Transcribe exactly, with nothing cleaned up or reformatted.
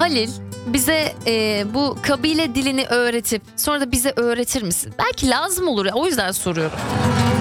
Halil, bize e, bu kabile dilini öğretip sonra da bize öğretir misin? Belki lazım olur ya, o yüzden soruyorum.